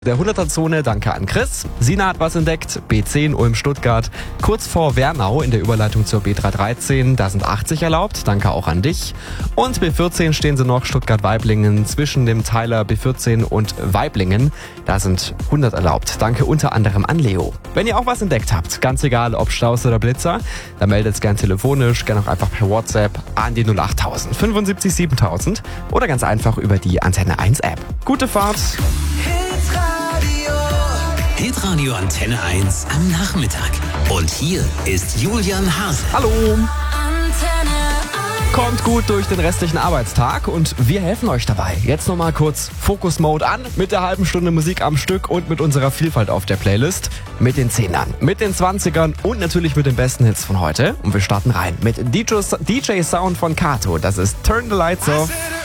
Der 100er-Zone, danke an Chris. Sina hat was entdeckt, B10 Ulm-Stuttgart. Kurz vor Wernau in der Überleitung zur B313, da sind 80 erlaubt, danke auch an dich. Und B14 stehen sie noch, Stuttgart-Weiblingen, zwischen dem Teiler B14 und Weiblingen, da sind 100 erlaubt, danke unter anderem an Leo. Wenn ihr auch was entdeckt habt, ganz egal ob Staus oder Blitzer, dann meldet es gern telefonisch, gern auch einfach per WhatsApp an die 08000 75 7000 oder ganz einfach über die Antenne 1 App. Gute Fahrt! Hitradio Antenne 1 am Nachmittag. Und hier ist Julian Hase. Hallo! Kommt gut durch den restlichen Arbeitstag und wir helfen euch dabei. Jetzt nochmal kurz Fokus-Mode an mit der halben Stunde Musik am Stück und mit unserer Vielfalt auf der Playlist. Mit den 10ern, mit den 20ern und natürlich mit den besten Hits von heute. Und wir starten rein mit DJ Sound von Kato. Das ist Turn the Lights Off.